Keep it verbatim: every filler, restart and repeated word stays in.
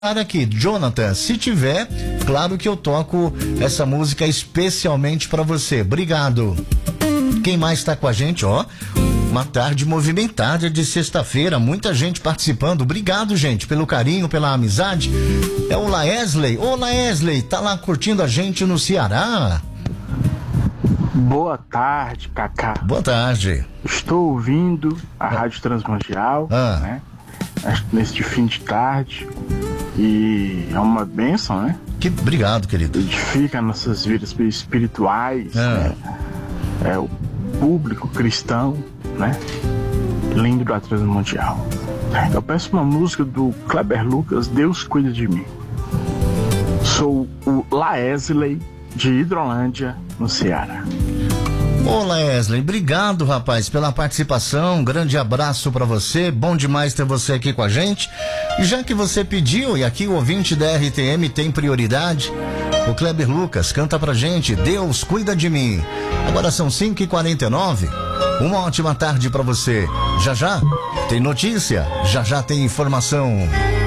aqui, Jonathan, se tiver, claro que eu toco essa música especialmente para você. Obrigado. Quem mais está com a gente, ó? Uma tarde movimentada de sexta-feira, muita gente participando. Obrigado, gente, pelo carinho, pela amizade. É o Laesley. Ô, Laesley, tá lá curtindo a gente no Ceará? Boa tarde, Cacá. Boa tarde. Estou ouvindo a ah. Rádio Transmundial, ah. né? Neste fim de tarde. E é uma bênção, né? Que, obrigado, querido. Edifica nossas vidas espirituais, ah. né? É o público cristão, né? Lindo da Transmundial. Eu peço uma música do Kleber Lucas, Deus Cuida de Mim. Sou o Laesley de Hidrolândia, no Ceará. Ô Laesley, obrigado, rapaz, pela participação. Um grande abraço pra você. Bom demais ter você aqui com a gente. E já que você pediu, e aqui o ouvinte da R T M tem prioridade, o Kleber Lucas canta pra gente Deus Cuida de Mim. Agora são cinco e quarenta e nove. Uma ótima tarde pra você. Já já tem notícia, já já tem informação.